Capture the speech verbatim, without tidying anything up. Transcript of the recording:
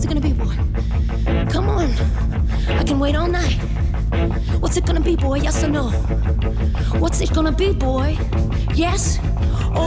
it gonna be, boy? Come on. I can wait all night. What's it gonna be, boy? Yes or no? What's it gonna be, boy? Yes